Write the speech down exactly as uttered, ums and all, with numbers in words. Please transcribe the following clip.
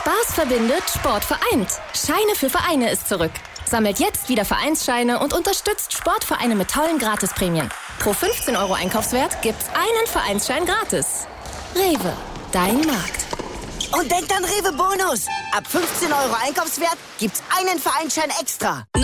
Spaß verbindet, Sport vereint. Scheine für Vereine ist zurück. Sammelt jetzt wieder Vereinsscheine und unterstützt Sportvereine mit tollen Gratisprämien. Pro fünfzehn Euro Einkaufswert gibt's einen Vereinsschein gratis. Rewe, dein Markt. Und denkt an Rewe Bonus. Ab fünfzehn Euro Einkaufswert gibt's einen Vereinsschein extra.